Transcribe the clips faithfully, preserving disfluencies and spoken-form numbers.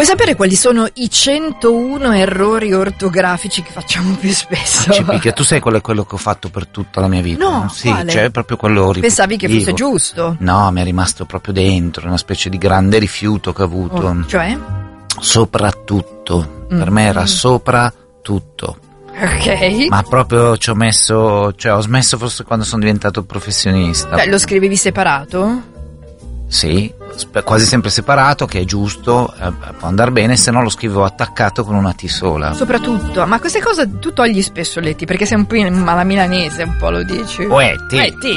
Vuoi sapere quali sono i centouno errori ortografici che facciamo più spesso? Ci picchia, tu sai qual è quello che ho fatto per tutta la mia vita? No, sì, quale? Cioè proprio quello ripetitivo. Pensavi che fosse giusto? No, mi è rimasto proprio dentro, una specie di grande rifiuto che ho avuto. Oh, cioè? Soprattutto, Mm. per me era soprattutto. Ok. Ma proprio ci ho messo, cioè ho smesso forse quando sono diventato professionista. Cioè, lo scrivevi separato? Sì, sp- quasi sempre separato, che è giusto, eh, può andare bene, se no lo scrivevo attaccato con una T sola. Soprattutto, ma queste cose tu togli spesso le T, perché sei un po' in- alla milanese, un po' lo dici. Uè, ti. Eh, ti.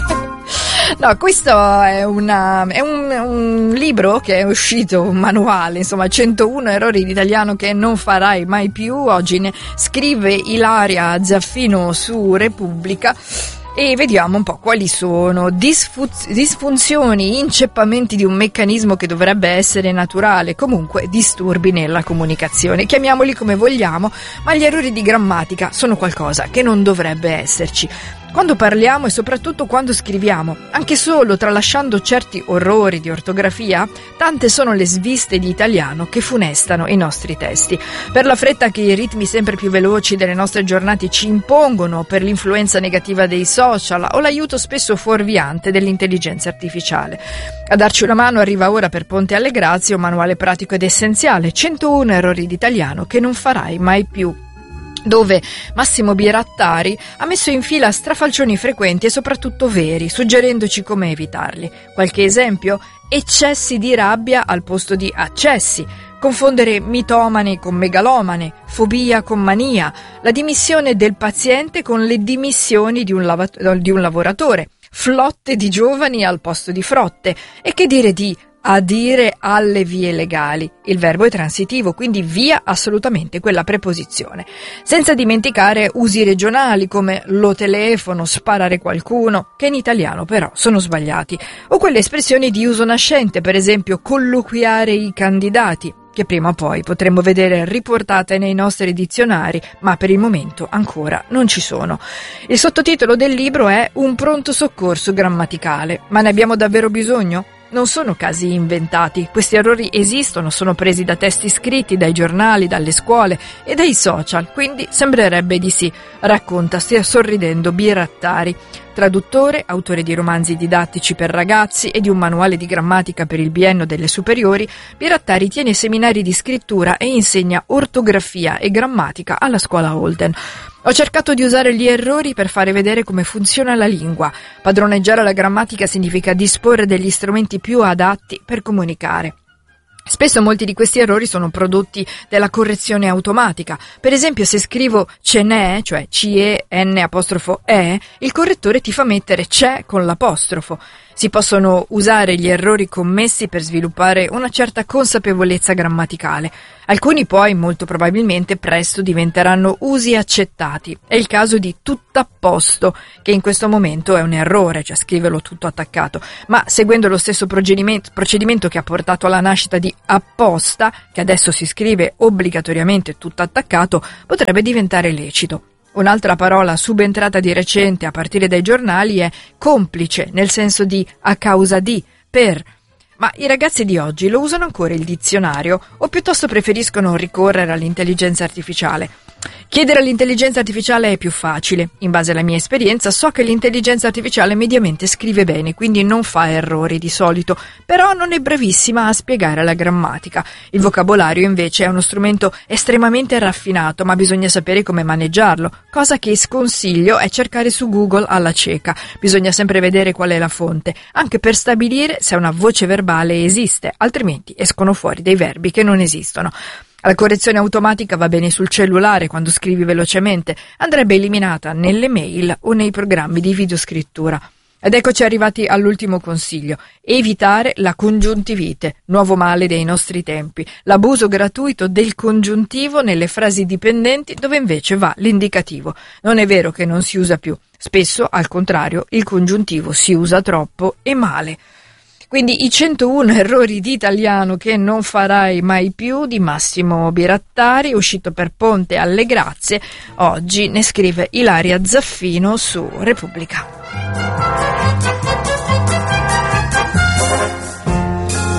No, questo è, una, è un, un libro che è uscito, un manuale, insomma, centouno errori di italiano che non farai mai più. Oggi ne scrive Ilaria Zaffino su Repubblica. E vediamo un po' quali sono disfuz- disfunzioni, inceppamenti di un meccanismo che dovrebbe essere naturale, comunque disturbi nella comunicazione. Chiamiamoli come vogliamo, ma gli errori di grammatica sono qualcosa che non dovrebbe esserci. Quando parliamo e soprattutto quando scriviamo, anche solo tralasciando certi orrori di ortografia, tante sono le sviste di italiano che funestano i nostri testi. Per la fretta che i ritmi sempre più veloci delle nostre giornate ci impongono, per l'influenza negativa dei social o l'aiuto spesso fuorviante dell'intelligenza artificiale. A darci una mano arriva ora per Ponte alle Grazie un manuale pratico ed essenziale, centouno errori di italiano che non farai mai più, dove Massimo Birattari ha messo in fila strafalcioni frequenti e soprattutto veri, suggerendoci come evitarli. Qualche esempio? Eccessi di rabbia al posto di accessi, confondere mitomane con megalomane, fobia con mania, la dimissione del paziente con le dimissioni di un, lava- di un lavoratore, flotte di giovani al posto di frotte, e che dire di adire alle vie legali. Il verbo è transitivo, quindi via assolutamente quella preposizione. Senza dimenticare usi regionali come lo telefono, sparare qualcuno, che in italiano però sono sbagliati, o quelle espressioni di uso nascente, per esempio colloquiare i candidati, che prima o poi potremmo vedere riportate nei nostri dizionari, ma per il momento ancora non ci sono. Il sottotitolo del libro è Un pronto soccorso grammaticale. Ma ne abbiamo davvero bisogno? Non sono casi inventati, questi errori esistono, sono presi da testi scritti, dai giornali, dalle scuole e dai social, quindi sembrerebbe di sì, racconta stia sorridendo Birattari. Traduttore, autore di romanzi didattici per ragazzi e di un manuale di grammatica per il biennio delle superiori, Birattari tiene seminari di scrittura e insegna ortografia e grammatica alla scuola Holden. Ho cercato di usare gli errori per fare vedere come funziona la lingua. Padroneggiare la grammatica significa disporre degli strumenti più adatti per comunicare. Spesso molti di questi errori sono prodotti della correzione automatica. Per esempio, se scrivo ce n'è, cioè C-E-N apostrofo E, il correttore ti fa mettere c'è con l'apostrofo. Si possono usare gli errori commessi per sviluppare una certa consapevolezza grammaticale. Alcuni poi, molto probabilmente, presto diventeranno usi accettati. È il caso di tutto a posto, che in questo momento è un errore, cioè scriverlo tutto attaccato, ma seguendo lo stesso procedimento, procedimento che ha portato alla nascita di apposta, che adesso si scrive obbligatoriamente tutto attaccato, potrebbe diventare lecito. Un'altra parola subentrata di recente a partire dai giornali è complice, nel senso di a causa di, per. Ma i ragazzi di oggi lo usano ancora il dizionario o piuttosto preferiscono ricorrere all'intelligenza artificiale? Chiedere all'intelligenza artificiale è più facile. In base alla mia esperienza so che l'intelligenza artificiale mediamente scrive bene, quindi non fa errori di solito, però non è bravissima a spiegare la grammatica. Il vocabolario invece è uno strumento estremamente raffinato, ma bisogna sapere come maneggiarlo, cosa che sconsiglio è cercare su Google alla cieca. Bisogna sempre vedere qual è la fonte, anche per stabilire se una voce verbale esiste, altrimenti escono fuori dei verbi che non esistono. La correzione automatica va bene sul cellulare quando scrivi velocemente, andrebbe eliminata nelle mail o nei programmi di videoscrittura. Ed eccoci arrivati all'ultimo consiglio: evitare la congiuntivite, nuovo male dei nostri tempi, l'abuso gratuito del congiuntivo nelle frasi dipendenti dove invece va l'indicativo. Non è vero che non si usa più, spesso, al contrario, il congiuntivo si usa troppo e male. Quindi i centouno errori di italiano che non farai mai più di Massimo Birattari, uscito per Ponte alle Grazie. Oggi ne scrive Ilaria Zaffino su Repubblica. Ma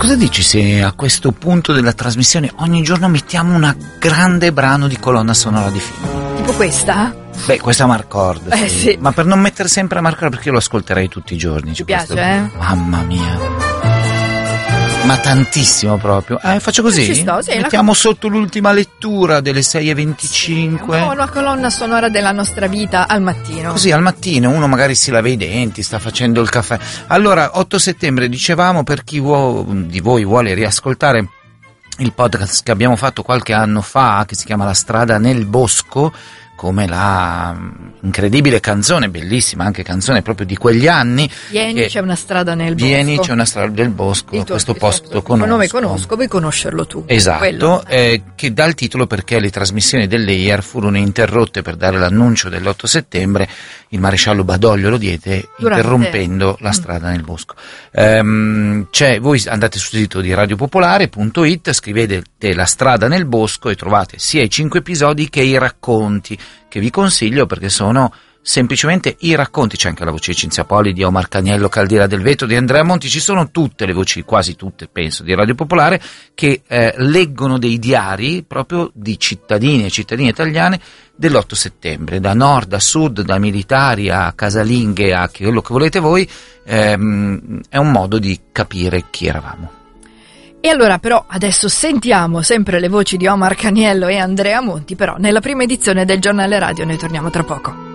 cosa dici se a questo punto della trasmissione ogni giorno mettiamo un grande brano di colonna sonora di film? Tipo questa? Beh, questa è Marcord, eh, sì. sì. Ma per non mettere sempre Marcord, perché io lo ascolterei tutti i giorni. Ci piace, questo... eh? Mamma mia. Ma tantissimo proprio. Eh, faccio così? Ci sto, sì, Mettiamo la... sotto l'ultima lettura delle sei e venticinque. Sì, una colonna sonora della nostra vita al mattino. Così al mattino uno magari si lava i denti, sta facendo il caffè. Allora, otto settembre, dicevamo, per chi vuo, di voi vuole riascoltare il podcast che abbiamo fatto qualche anno fa, che si chiama La strada nel bosco, come la incredibile canzone, bellissima anche canzone proprio di quegli anni. Vieni, c'è una strada nel bosco. Vieni, c'è una strada del bosco, il tuo, questo il posto tuo, conosco. Il nome conosco, vuoi conoscerlo tu. Esatto, eh, che dà il titolo perché le trasmissioni dell'E I R furono interrotte per dare l'annuncio dell'otto settembre, il maresciallo Badoglio lo diede Durante. interrompendo la strada nel bosco. Ehm, c'è, voi andate sul sito di radiopopolare punto it, scrivete La strada nel bosco e trovate sia i cinque episodi che i racconti, che vi consiglio perché sono semplicemente i racconti. C'è anche la voce di Cinzia Poli, di Omar Caniello, Caldira del Veto, di Andrea Monti, ci sono tutte le voci, quasi tutte penso, di Radio Popolare, che eh, leggono dei diari proprio di cittadini e cittadine italiane dell'otto settembre, da nord a sud, da militari a casalinghe a quello che volete voi. Ehm, è un modo di capire chi eravamo. E allora però adesso sentiamo sempre le voci di Omar Caniello e Andrea Monti, però nella prima edizione del Giornale Radio. Noi torniamo tra poco.